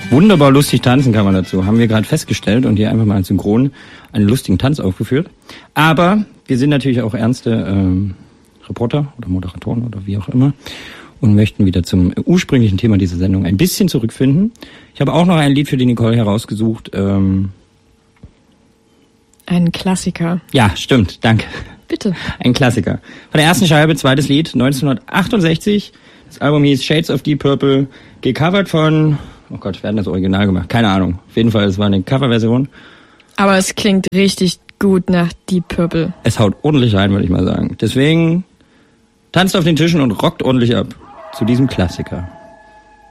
Wunderbar lustig tanzen kann man dazu. Haben wir gerade festgestellt und hier einfach mal synchron einen lustigen Tanz aufgeführt. Aber wir sind natürlich auch ernste Reporter oder Moderatoren oder wie auch immer und möchten wieder zum ursprünglichen Thema dieser Sendung ein bisschen zurückfinden. Ich habe auch noch ein Lied für die Nicole herausgesucht. Ein Klassiker. Ja, stimmt, danke. Bitte. Ein Klassiker. Von der ersten Scheibe, zweites Lied, 1968. Das Album hieß Shades of Deep Purple, gecovert von... Oh Gott, wer hat das Original gemacht? Keine Ahnung. Auf jeden Fall, es war eine Coverversion. Aber es klingt richtig gut nach Deep Purple. Es haut ordentlich rein, würde ich mal sagen. Deswegen tanzt auf den Tischen und rockt ordentlich ab zu diesem Klassiker.